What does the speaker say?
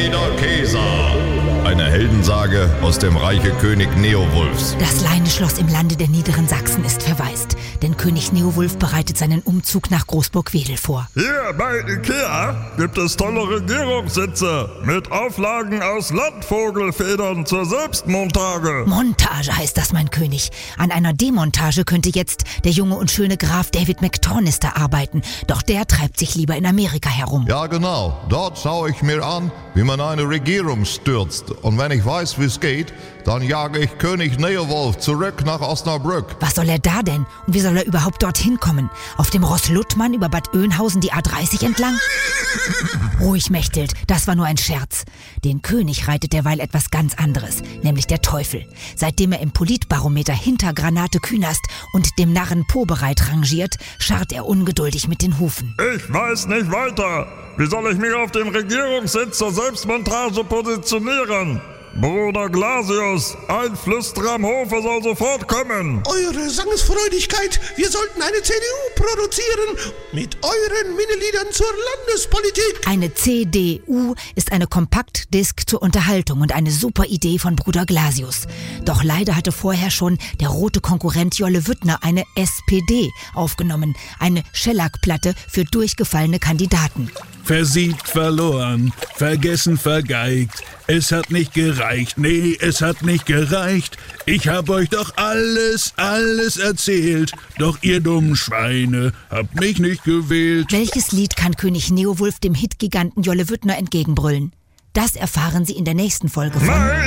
Eder Caesar. Eine Heldensage aus dem Reiche König Neowulfs. Das Leineschloss im Lande der Niederen Sachsen ist verwaist, denn König Neowulf bereitet seinen Umzug nach Großburg-Wedel vor. Hier bei Ikea gibt es tolle Regierungssitze mit Auflagen aus Landvogelfedern zur Selbstmontage. Montage heißt das, mein König. An einer Demontage könnte jetzt der junge und schöne Graf David McTornister arbeiten, doch der treibt sich lieber in Amerika herum. Ja genau, dort schaue ich mir an, wie man eine Regierung stürzt. Und wenn ich weiß, wie es geht, dann jage ich König Neowulf zurück nach Osnabrück. Was soll er da denn? Und wie soll er überhaupt dorthin kommen? Auf dem Ross Luttmann über Bad Oeynhausen die A30 entlang? Ruhig, Mechthild, das war nur ein Scherz. Den König reitet derweil etwas ganz anderes, nämlich der Teufel. Seitdem er im Politbarometer hinter Granate Künast und dem Narren Pobereit rangiert, scharrt er ungeduldig mit den Hufen. Ich weiß nicht weiter. Wie soll ich mich auf dem Regierungssitz zur Selbstmontage positionieren? Bruder Glasius, ein Flüsterer am Hofe soll sofort kommen. Eure Sangesfreudigkeit, wir sollten eine CDU produzieren mit euren Minneliedern zur Landespolitik. Eine CDU ist eine Kompaktdisk zur Unterhaltung und eine super Idee von Bruder Glasius. Doch leider hatte vorher schon der rote Konkurrent Jolle Wüttner eine SPD aufgenommen, eine Schellackplatte für durchgefallene Kandidaten. Versiegt, verloren, vergessen, vergeigt. Es hat nicht gereicht, nee, es hat nicht gereicht. Ich hab euch doch alles erzählt. Doch ihr dummen Schweine habt mich nicht gewählt. Welches Lied kann König Neowulf dem Hitgiganten Jolle Wüttner entgegenbrüllen? Das erfahren Sie in der nächsten Folge von